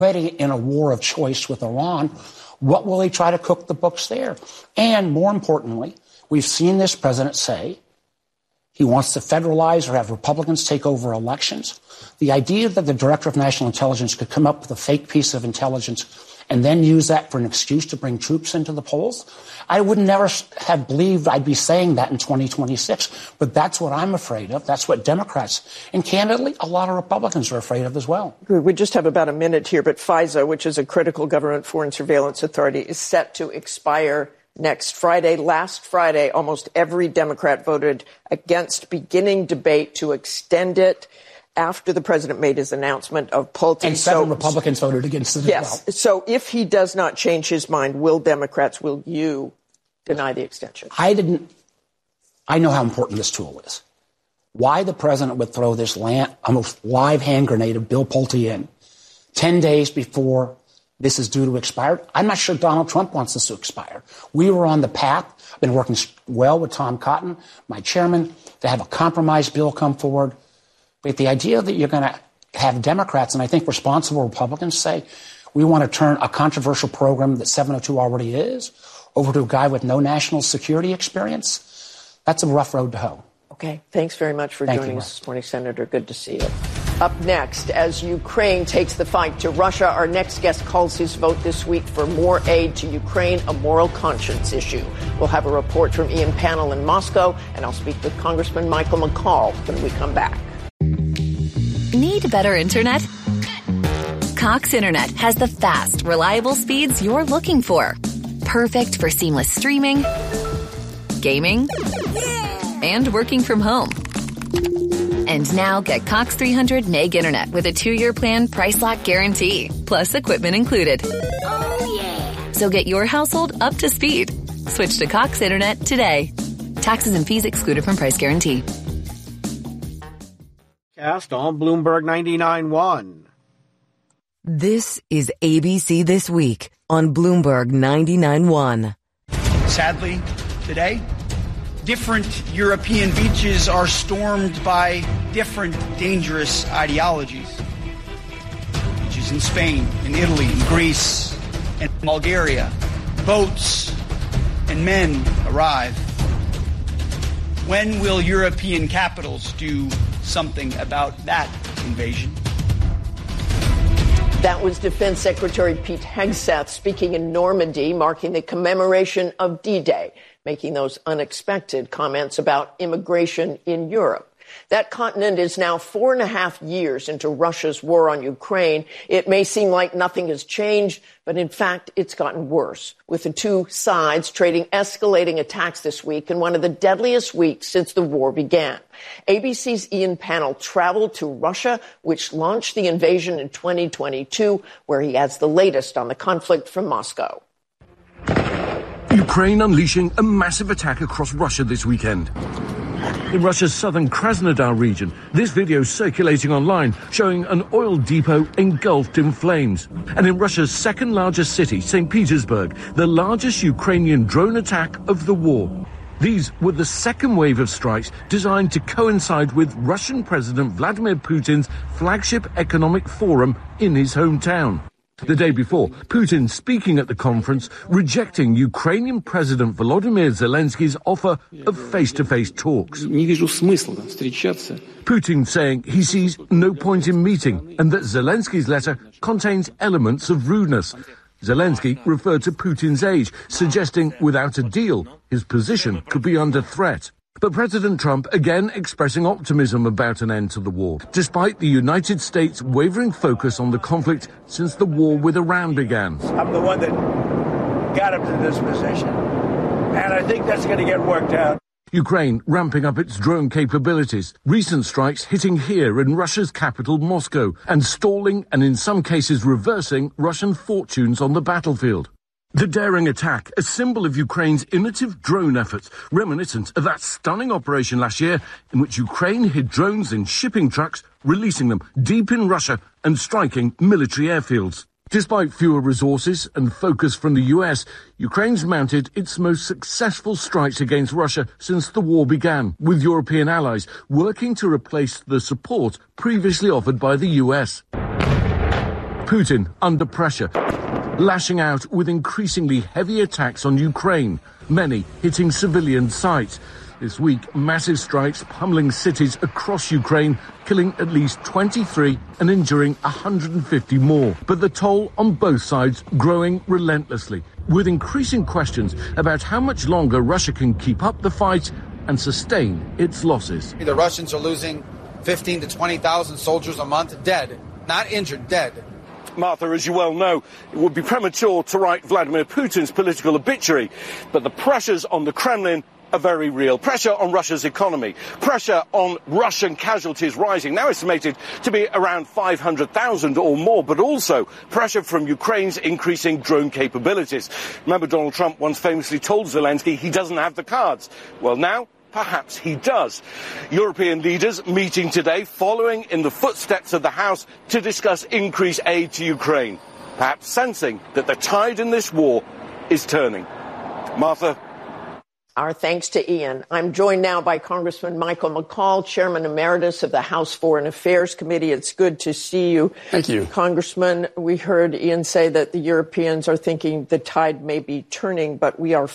already in a war of choice with Iran. What will he try to cook the books there? And more importantly, we've seen this president say he wants to federalize or have Republicans take over elections. The idea that the director of national intelligence could come up with a fake piece of intelligence and then use that for an excuse to bring troops into the polls, I would never have believed I'd be saying that in 2026. But that's what I'm afraid of. That's what Democrats and candidly a lot of Republicans are afraid of as well. We just have about a minute here, but FISA, which is a critical government foreign surveillance authority, is set to expire next Friday. Last Friday, almost every Democrat voted against beginning debate to extend it after the president made his announcement of Pulte. And seven Republicans voted against it as well. So if he does not change his mind, will you deny the extension? I know how important this tool is. Why the president would throw this almost live hand grenade of Bill Pulte in 10 days before this is due to expire, I'm not sure Donald Trump wants this to expire. We were on the path. I've been working well with Tom Cotton, my chairman, to have a compromise bill come forward. But the idea that you're going to have Democrats, and I think responsible Republicans, say we want to turn a controversial program that 702 already is over to a guy with no national security experience, that's a rough road to hoe. Okay. Thanks very much for joining us this morning, Senator. Good to see you. Up next, as Ukraine takes the fight to Russia, our next guest calls his vote this week for more aid to Ukraine a moral conscience issue. We'll have a report from Ian Pannell in Moscow, and I'll speak with Congressman Michael McCaul when we come back. Need better internet? Cox Internet has the fast, reliable speeds you're looking for. Perfect for seamless streaming, gaming, and working from home. And now get Cox 300 meg internet with a 2-year plan price lock guarantee, plus equipment included. Oh, yeah. So get your household up to speed. Switch to Cox Internet today. Taxes and fees excluded from price guarantee. Cast on Bloomberg 99.1. This is ABC This Week on Bloomberg 99.1. Sadly, today, different European beaches are stormed by different dangerous ideologies. Beaches in Spain, in Italy, in Greece, and Bulgaria. Boats and men arrive. When will European capitals do something about that invasion? That was Defense Secretary Pete Hegseth speaking in Normandy, marking the commemoration of D-Day, making those unexpected comments about immigration in Europe. That continent is now 4.5 years into Russia's war on Ukraine. It may seem like nothing has changed, but in fact, it's gotten worse, with the two sides trading escalating attacks this week in one of the deadliest weeks since the war began. ABC's Ian Pannell traveled to Russia, which launched the invasion in 2022, where he has the latest on the conflict from Moscow. Ukraine unleashing a massive attack across Russia this weekend. In Russia's southern Krasnodar region, this video circulating online showing an oil depot engulfed in flames. And in Russia's second largest city, St. Petersburg, the largest Ukrainian drone attack of the war. These were the second wave of strikes designed to coincide with Russian President Vladimir Putin's flagship economic forum in his hometown. The day before, Putin speaking at the conference, rejecting Ukrainian President Volodymyr Zelensky's offer of face-to-face talks. Putin saying he sees no point in meeting and that Zelensky's letter contains elements of rudeness. Zelensky referred to Putin's age, suggesting without a deal, his position could be under threat. But President Trump again expressing optimism about an end to the war, despite the United States' wavering focus on the conflict since the war with Iran began. I'm the one that got him to this position, and I think that's going to get worked out. Ukraine ramping up its drone capabilities, recent strikes hitting here in Russia's capital, Moscow, and stalling and in some cases reversing Russian fortunes on the battlefield. The daring attack, a symbol of Ukraine's innovative drone efforts, reminiscent of that stunning operation last year in which Ukraine hid drones in shipping trucks, releasing them deep in Russia and striking military airfields. Despite fewer resources and focus from the US, Ukraine's mounted its most successful strikes against Russia since the war began, with European allies working to replace the support previously offered by the US. Putin under pressure, lashing out with increasingly heavy attacks on Ukraine, many hitting civilian sites. This week, massive strikes pummeling cities across Ukraine, killing at least 23 and injuring 150 more. But the toll on both sides growing relentlessly, with increasing questions about how much longer Russia can keep up the fight and sustain its losses. The Russians are losing 15 to 20,000 soldiers a month dead, not injured, dead. Martha, as you well know, it would be premature to write Vladimir Putin's political obituary, but the pressures on the Kremlin are very real. Pressure on Russia's economy, pressure on Russian casualties rising, now estimated to be around 500,000 or more, but also pressure from Ukraine's increasing drone capabilities. Remember, Donald Trump once famously told Zelensky he doesn't have the cards. Well, now perhaps he does. European leaders meeting today, following in the footsteps of the House, to discuss increased aid to Ukraine, perhaps sensing that the tide in this war is turning. Martha. Our thanks to Ian. I'm joined now by Congressman Michael McCaul, Chairman Emeritus of the House Foreign Affairs Committee. It's good to see you. Thank you. Congressman, we heard Ian say that the Europeans are thinking the tide may be turning, but we are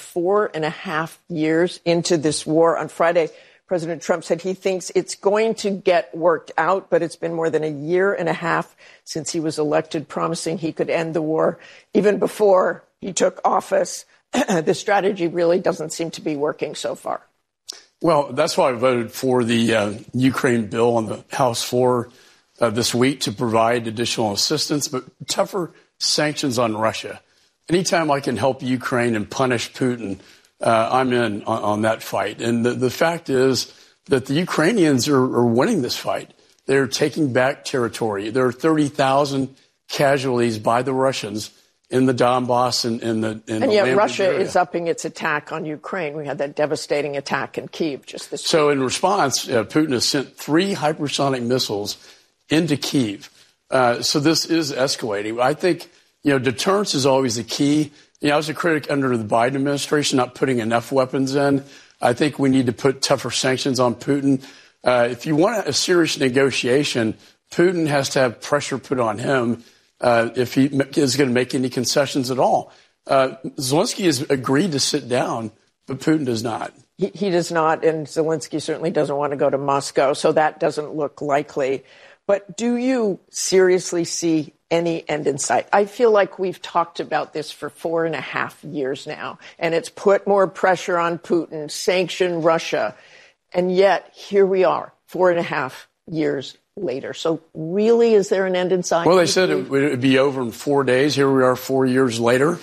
4.5 years into this war. On Friday, President Trump said he thinks it's going to get worked out, but it's been more than a year and a half since he was elected, promising he could end the war. Even before he took office, the strategy really doesn't seem to be working so far. Well, that's why I voted for the Ukraine bill on the House floor this week to provide additional assistance, but tougher sanctions on Russia. Anytime I can help Ukraine and punish Putin, I'm in on that fight. And the fact is that the Ukrainians are winning this fight. They're taking back territory. There are 30,000 casualties by the Russians in the Donbass and yet Russia area is upping its attack on Ukraine. We had that devastating attack in Kyiv just this week. So in response, Putin has sent 3 hypersonic missiles into Kyiv. So this is escalating. I think, deterrence is always the key. I was a critic under the Biden administration, not putting enough weapons in. I think we need to put tougher sanctions on Putin. If you want a serious negotiation, Putin has to have pressure put on him if he is going to make any concessions at all. Zelensky has agreed to sit down, but Putin does not. He does not, and Zelensky certainly doesn't want to go to Moscow, so that doesn't look likely. But do you seriously see any end in sight? I feel like we've talked about this for 4.5 years now, and it's put more pressure on Putin, sanction Russia, and yet here we are, 4.5 years later. So really, is there an end in sight? Well, they said it would be over in 4 days. Here we are 4 years later.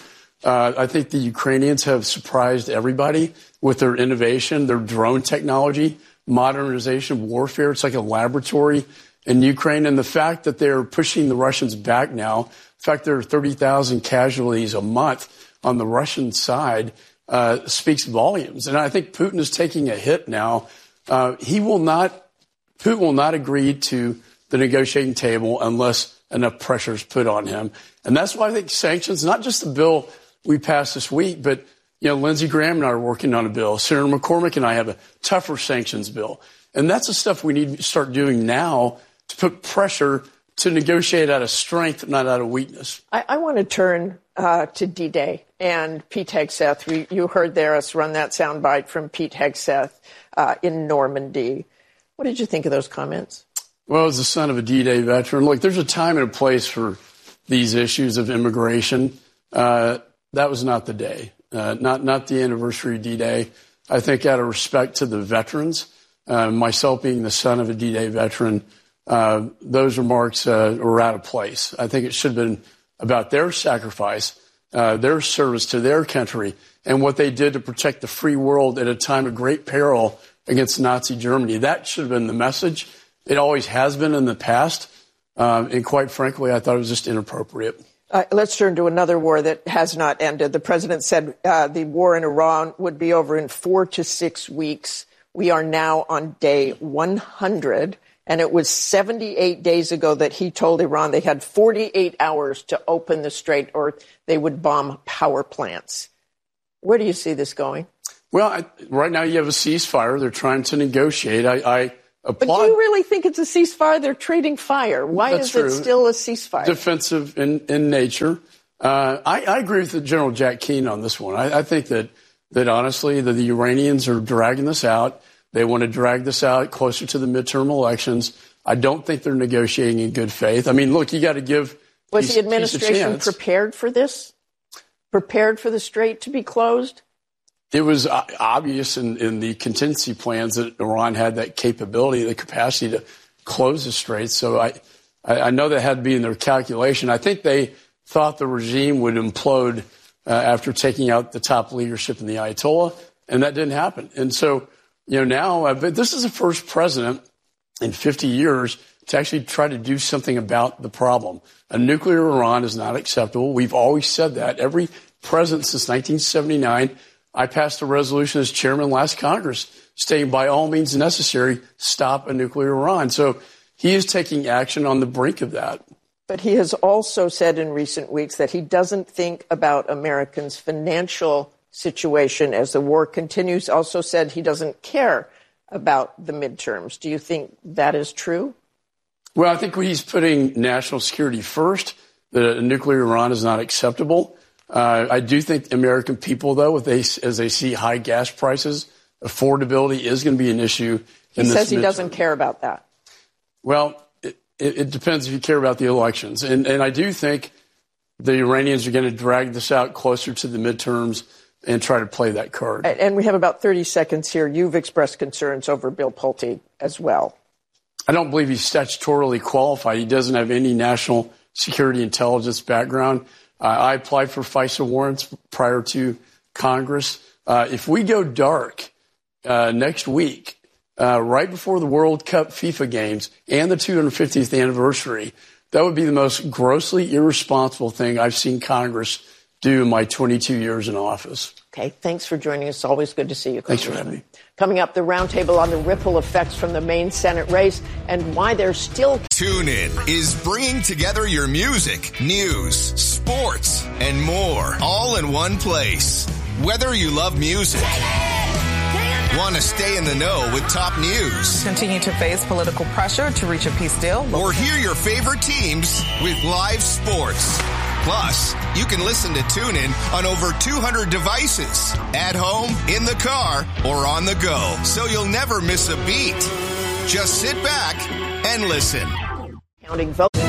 I think the Ukrainians have surprised everybody with their innovation, their drone technology, modernization, warfare. It's like a laboratory in Ukraine. And the fact that they're pushing the Russians back now, the fact there are 30,000 casualties a month on the Russian side speaks volumes. And I think Putin is taking a hit now. Putin will not agree to the negotiating table unless enough pressure is put on him. And that's why I think sanctions, not just the bill we passed this week, but, Lindsey Graham and I are working on a bill. Senator McCormick and I have a tougher sanctions bill. And that's the stuff we need to start doing now to put pressure to negotiate out of strength, not out of weakness. I want to turn to D-Day and Pete Hegseth. You heard us run that soundbite from Pete Hegseth in Normandy. What did you think of those comments? Well, as the son of a D-Day veteran, look, there's a time and a place for these issues of immigration. That was not the day, not the anniversary of D-Day. I think out of respect to the veterans, myself being the son of a D-Day veteran, those remarks were out of place. I think it should have been about their sacrifice, their service to their country, and what they did to protect the free world at a time of great peril against Nazi Germany. That should have been the message. It always has been in the past. And quite frankly, I thought it was just inappropriate. Let's turn to another war that has not ended. The president said the war in Iran would be over in 4 to 6 weeks. We are now on day 100. And it was 78 days ago that he told Iran they had 48 hours to open the strait or they would bomb power plants. Where do you see this going? Well, right now you have a ceasefire. They're trying to negotiate. I But do you really think it's a ceasefire? They're trading fire. Why is it still a ceasefire? Defensive in nature. I agree with General Jack Keane on this one. I think that honestly, the Iranians are dragging this out. They want to drag this out closer to the midterm elections. I don't think they're negotiating in good faith. I mean, look, you got to give. Was the administration prepared for this? Prepared for the strait to be closed? It was obvious in the contingency plans that Iran had that capability, the capacity to close the strait. So I know that had to be in their calculation. I think they thought the regime would implode after taking out the top leadership in the Ayatollah, and that didn't happen. And so, now this is the first president in 50 years to actually try to do something about the problem. A nuclear Iran is not acceptable. We've always said that. Every president since 1979. I passed a resolution as chairman last Congress stating by all means necessary, stop a nuclear Iran. So he is taking action on the brink of that. But he has also said in recent weeks that he doesn't think about Americans' financial situation as the war continues. Also said he doesn't care about the midterms. Do you think that is true? Well, I think he's putting national security first. The nuclear Iran is not acceptable. I do think American people, though, as they see high gas prices, affordability is going to be an issue. He says he doesn't care about that. Well, it depends if you care about the elections. And I do think the Iranians are going to drag this out closer to the midterms and try to play that card. And we have about 30 seconds here. You've expressed concerns over Bill Pulte as well. I don't believe he's statutorily qualified. He doesn't have any national security intelligence background. I applied for FISA warrants prior to Congress. If we go dark next week, right before the World Cup FIFA games and the 250th anniversary, that would be the most grossly irresponsible thing I've seen Congress do in my 22 years in office. Okay, thanks for joining us. Always good to see you. Thanks for having me. Coming up, the roundtable on the ripple effects from the Maine Senate race and why they're still... TuneIn is bringing together your music, news, sports, and more, all in one place. Whether you love music, want to stay in the know with top news, continue to face political pressure to reach a peace deal, or hear your favorite teams with live sports. Plus, you can listen to TuneIn on over 200 devices, at home, in the car, or on the go, so you'll never miss a beat. Just sit back and listen. Counting votes.